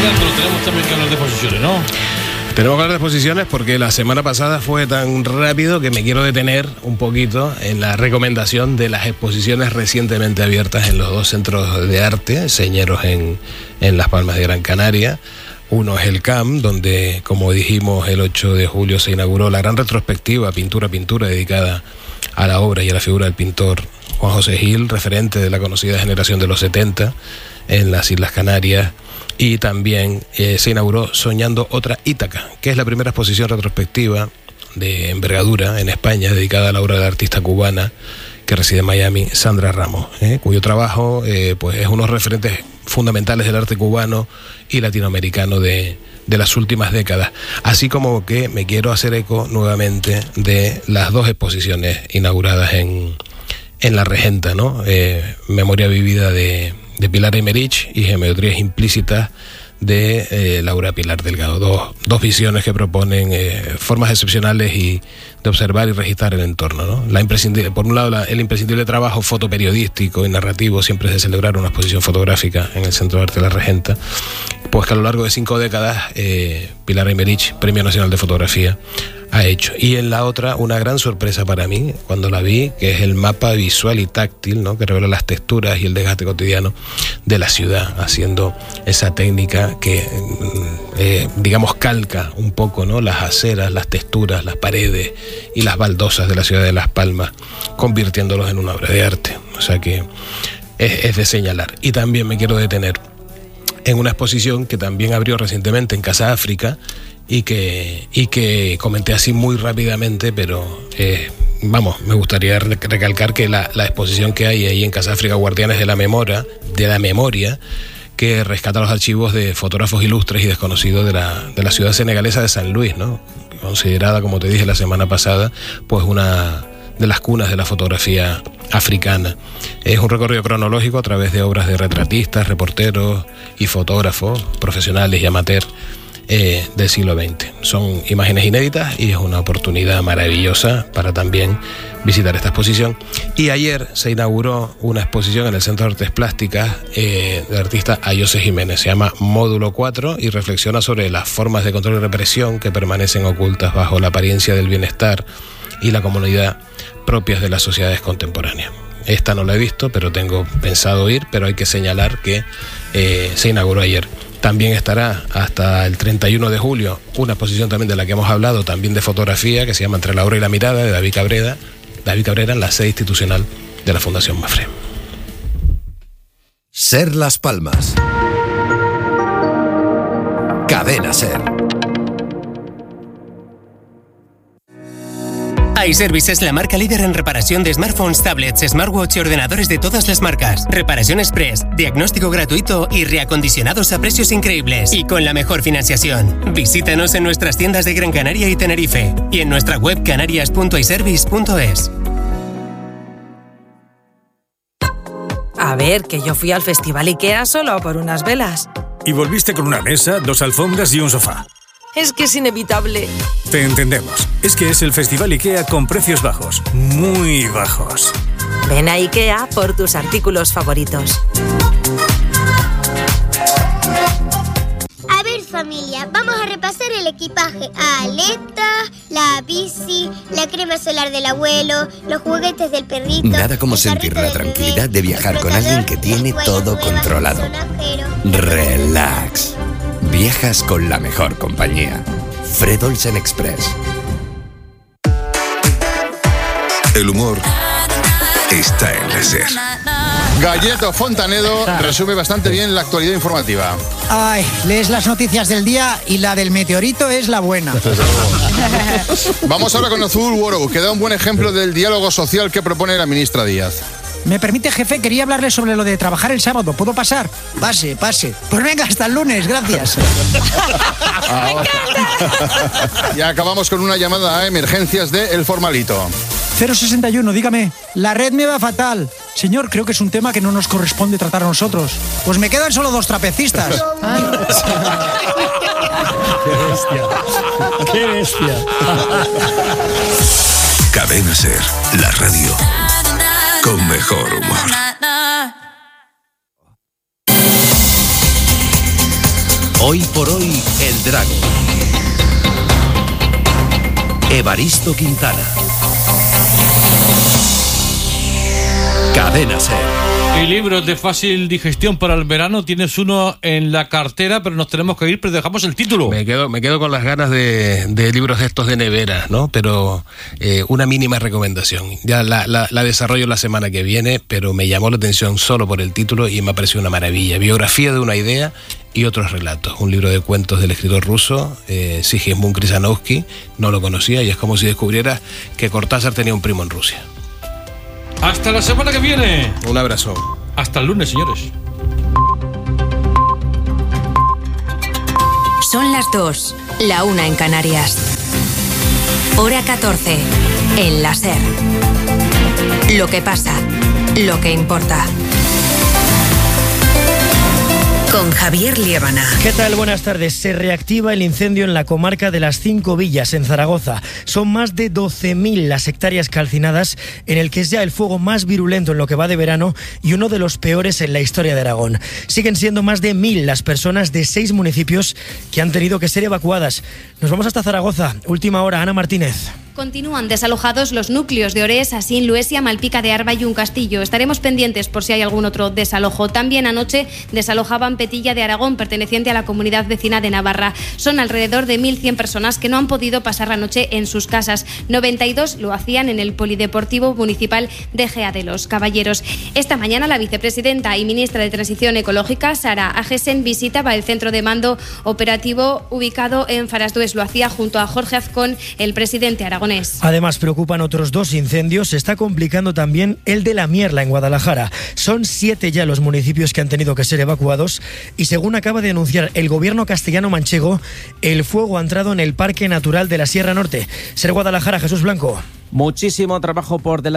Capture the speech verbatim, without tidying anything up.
Alejandro, tenemos también que hablar de exposiciones, ¿no? Tenemos que hablar de exposiciones porque la semana pasada fue tan rápido que me quiero detener un poquito en la recomendación de las exposiciones recientemente abiertas en los dos centros de arte, señeros en, en Las Palmas de Gran Canaria. Uno es el C A M, donde, como dijimos, el ocho de julio se inauguró la gran retrospectiva Pintura Pintura, dedicada a la obra y a la figura del pintor Juan José Gil, referente de la conocida generación de los setenta en las Islas Canarias. Y también eh, se inauguró Soñando otra Ítaca, que es la primera exposición retrospectiva de envergadura en España dedicada a la obra de la artista cubana que reside en Miami, Sandra Ramos, eh, cuyo trabajo eh, pues es uno de los referentes fundamentales del arte cubano y latinoamericano de, de las últimas décadas. Así como que me quiero hacer eco nuevamente de las dos exposiciones inauguradas en, en La Regenta, ¿no? Eh, Memoria Vivida de... de Pilar Aymerich y Geometrías Implícitas de eh, Laura Pilar Delgado. Dos, dos visiones que proponen eh, formas excepcionales y de observar y registrar el entorno, ¿no? La imprescindible, por un lado, la, el imprescindible trabajo fotoperiodístico y narrativo siempre es de celebrar una exposición fotográfica en el Centro de Arte de La Regenta, pues que a lo largo de cinco décadas eh, Pilar Aymerich, Premio Nacional de Fotografía, ha hecho. Y en la otra, una gran sorpresa para mí, cuando la vi, que es el mapa visual y táctil, ¿no? Que revela las texturas y el desgaste cotidiano de la ciudad, haciendo esa técnica que, eh, digamos, calca un poco, ¿no? Las aceras, las texturas, las paredes y las baldosas de la ciudad de Las Palmas, convirtiéndolos en una obra de arte. O sea que es, es de señalar. Y también me quiero detener en una exposición que también abrió recientemente en Casa África, y que, y que comenté así muy rápidamente, pero eh, vamos, me gustaría recalcar que la, la exposición que hay ahí en Casa África, Guardianes de la Memoria, de la Memoria, que rescata los archivos de fotógrafos ilustres y desconocidos de la, de la ciudad senegalesa de San Luis, ¿no? Considerada, como te dije la semana pasada, pues una de las cunas de la fotografía africana. Es un recorrido cronológico a través de obras de retratistas, reporteros y fotógrafos profesionales y amateurs Eh, del siglo veinte. Son imágenes inéditas y es una oportunidad maravillosa para también visitar esta exposición. Y ayer se inauguró una exposición en el Centro de Artes Plásticas eh, del artista Ayose Jiménez. Se llama Módulo cuatro y reflexiona sobre las formas de control y represión que permanecen ocultas bajo la apariencia del bienestar y la comodidad propias de las sociedades contemporáneas. Esta no la he visto, pero tengo pensado ir, pero hay que señalar que eh, se inauguró ayer. También estará hasta el treinta y uno de julio una exposición también de la que hemos hablado, también de fotografía, que se llama Entre la obra y la mirada, de David Cabrera, David Cabrera en la sede institucional de la Fundación Mafre. Ser Las Palmas. Cadena Ser. iService es la marca líder en reparación de smartphones, tablets, smartwatch y ordenadores de todas las marcas. Reparación express, diagnóstico gratuito y reacondicionados a precios increíbles y con la mejor financiación. Visítanos en nuestras tiendas de Gran Canaria y Tenerife y en nuestra web canarias punto iservice punto es. A ver, que yo fui al Festival IKEA solo por unas velas. Y volviste con una mesa, dos alfombras y un sofá. Es que es inevitable. Te entendemos. Es que es el Festival IKEA con precios bajos. Muy bajos. Ven a IKEA por tus artículos favoritos. A ver, familia, vamos a repasar el equipaje. Aletas, la bici, la crema solar del abuelo, los juguetes del perrito. Nada como sentir la tranquilidad de viajar con alguien que tiene todo controlado. Relax. Viajas con la mejor compañía. Fred Olsen Express. El humor está en la Ser. Galleto Fontanedo resume bastante bien la actualidad informativa. Ay, lees las noticias del día y la del meteorito es la buena. Vamos ahora con Azul World, que da un buen ejemplo del diálogo social que propone la ministra Díaz. ¿Me permite, jefe? Quería hablarle sobre lo de trabajar el sábado. ¿Puedo pasar? Pase, pase. Pues venga, hasta el lunes, gracias. Y acabamos con una llamada a emergencias de El Formalito. cero sesenta y uno, dígame. La red me va fatal. Señor, creo que es un tema que no nos corresponde tratar a nosotros. Pues me quedan solo dos trapecistas. ¡Qué bestia! ¡Qué bestia! Cadena Ser, la radio con mejor humor. Hoy por hoy, el Drago. Evaristo Quintana. Cadena Ser. Y libros de fácil digestión para el verano, tienes uno en la cartera, pero nos tenemos que ir, pero dejamos el título. Me quedo, me quedo con las ganas de, de libros estos de nevera, ¿no? Pero eh, una mínima recomendación. Ya la, la, la desarrollo la semana que viene, pero me llamó la atención solo por el título y me pareció una maravilla. Biografía de una idea y otros relatos. Un libro de cuentos del escritor ruso, eh, Sigismund Khristianovsky. No lo conocía y es como si descubriera que Cortázar tenía un primo en Rusia. Hasta la semana que viene. Un abrazo. Hasta el lunes, señores. Son las dos, la una en Canarias. Hora catorce, en la Ser. Lo que pasa, lo que importa. Con Javier Liébana. ¿Qué tal? Buenas tardes. Se reactiva el incendio en la comarca de las Cinco Villas, en Zaragoza. Son más de doce mil las hectáreas calcinadas, en el que es ya el fuego más virulento en lo que va de verano y uno de los peores en la historia de Aragón. Siguen siendo más de mil las personas de seis municipios que han tenido que ser evacuadas. Nos vamos hasta Zaragoza. Última hora, Ana Martínez. Continúan desalojados los núcleos de Orés, Asín, Luesia, Malpica de Arba y Un Castillo. Estaremos pendientes por si hay algún otro desalojo. También anoche desalojaban Petilla de Aragón, perteneciente a la comunidad vecina de Navarra. Son alrededor de mil cien personas que no han podido pasar la noche en sus casas. noventa y dos lo hacían en el Polideportivo Municipal de Gea de los Caballeros. Esta mañana la vicepresidenta y ministra de Transición Ecológica, Sara Agesen, visitaba el centro de mando operativo ubicado en Farasdues. Lo hacía junto a Jorge Azcón, el presidente aragonés. Además, preocupan otros dos incendios. Se está complicando también el de La Mierla, en Guadalajara. Son siete ya los municipios que han tenido que ser evacuados y, según acaba de anunciar el gobierno castellano-manchego, el fuego ha entrado en el Parque Natural de la Sierra Norte. Ser Guadalajara, Jesús Blanco. Muchísimo trabajo por delante.